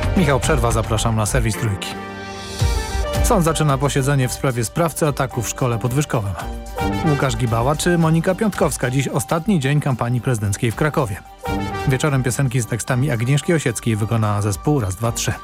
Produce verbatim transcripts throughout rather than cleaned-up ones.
Michał Przerwa, zapraszam na serwis Trójki. Sąd zaczyna posiedzenie w sprawie sprawcy ataku w szkole podwyżkowym. Łukasz Gibała czy Monika Piątkowska? Dziś ostatni dzień kampanii prezydenckiej w Krakowie. Wieczorem piosenki z tekstami Agnieszki Osieckiej wykona zespół Raz, Dwa, Trzy.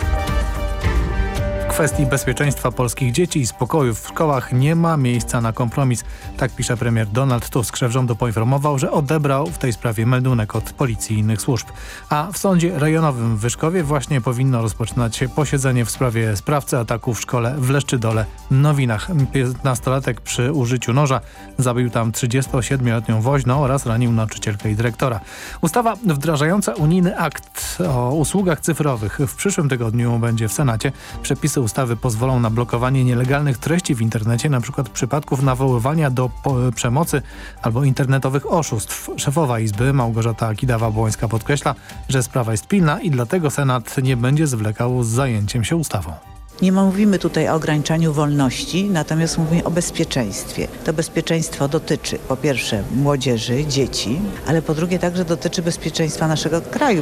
W kwestii bezpieczeństwa polskich dzieci i spokoju w szkołach nie ma miejsca na kompromis. Tak pisze premier Donald Tusk. Szef rządu poinformował, że odebrał w tej sprawie meldunek od policji i innych służb. A w sądzie rejonowym w Wyszkowie właśnie powinno rozpoczynać się posiedzenie w sprawie sprawcy ataku w szkole w Leszczydole Nowinach. piętnastolatek przy użyciu noża zabił tam trzydziestosiedmioletnią woźną oraz ranił nauczycielkę i dyrektora. Ustawa wdrażająca unijny akt o usługach cyfrowych w przyszłym tygodniu będzie w Senacie. Przepisy ustawy pozwolą na blokowanie nielegalnych treści w internecie, np. przypadków nawoływania do przemocy albo internetowych oszustw. Szefowa Izby Małgorzata Kidawa-Błońska podkreśla, że sprawa jest pilna i dlatego Senat nie będzie zwlekał z zajęciem się ustawą. Nie mówimy tutaj o ograniczaniu wolności, natomiast mówimy o bezpieczeństwie. To bezpieczeństwo dotyczy po pierwsze młodzieży, dzieci, ale po drugie także dotyczy bezpieczeństwa naszego kraju.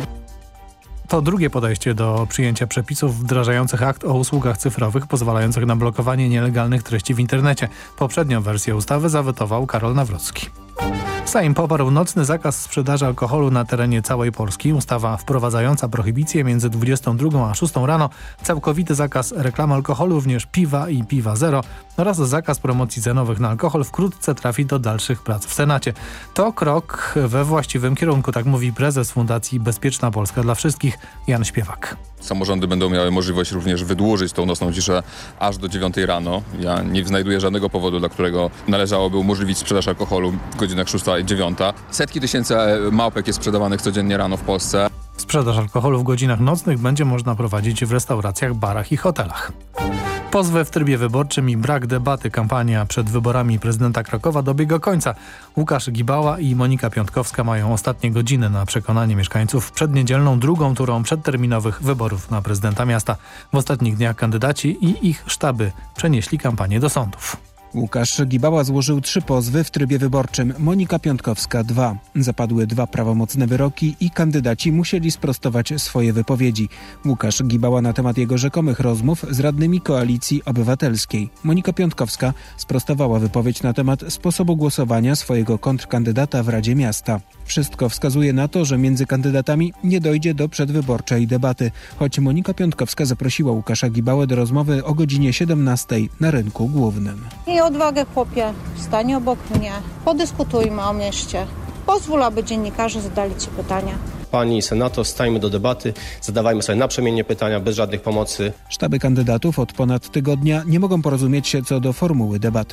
To drugie podejście do przyjęcia przepisów wdrażających akt o usługach cyfrowych pozwalających na blokowanie nielegalnych treści w internecie. Poprzednią wersję ustawy zawetował Karol Nawrocki. Sejm poparł nocny zakaz sprzedaży alkoholu na terenie całej Polski. Ustawa wprowadzająca prohibicję między dwudziestą drugą a szóstą rano, całkowity zakaz reklamy alkoholu, również piwa i piwa zero oraz zakaz promocji cenowych na alkohol wkrótce trafi do dalszych prac w Senacie. To krok we właściwym kierunku, tak mówi prezes Fundacji Bezpieczna Polska dla Wszystkich Jan Śpiewak. Samorządy będą miały możliwość również wydłużyć tą nocną ciszę aż do dziewiątej rano. Ja nie znajduję żadnego powodu, dla którego należałoby umożliwić sprzedaż alkoholu w godzinach szósta i dziewiąta. Setki tysięcy małpek jest sprzedawanych codziennie rano w Polsce. Sprzedaż alkoholu w godzinach nocnych będzie można prowadzić w restauracjach, barach i hotelach. Pozwy w trybie wyborczym i brak debaty. Kampania przed wyborami prezydenta Krakowa dobiega końca. Łukasz Gibała i Monika Piątkowska mają ostatnie godziny na przekonanie mieszkańców przed niedzielną drugą turą przedterminowych wyborów na prezydenta miasta. W ostatnich dniach kandydaci i ich sztaby przenieśli kampanię do sądów. Łukasz Gibała złożył trzy pozwy w trybie wyborczym, Monika Piątkowska dwa. Zapadły dwa prawomocne wyroki i kandydaci musieli sprostować swoje wypowiedzi. Łukasz Gibała na temat jego rzekomych rozmów z radnymi Koalicji Obywatelskiej. Monika Piątkowska sprostowała wypowiedź na temat sposobu głosowania swojego kontrkandydata w Radzie Miasta. Wszystko wskazuje na to, że między kandydatami nie dojdzie do przedwyborczej debaty, choć Monika Piątkowska zaprosiła Łukasza Gibałę do rozmowy o godzinie siedemnastej na Rynku Głównym. Miej odwagę, chłopie, stań obok mnie, podyskutujmy o mieście. Pozwól, aby dziennikarze zadali ci pytania. Pani senator, stajmy do debaty, zadawajmy sobie naprzemiennie pytania, bez żadnych pomocy. Sztaby kandydatów od ponad tygodnia nie mogą porozumieć się co do formuły debaty.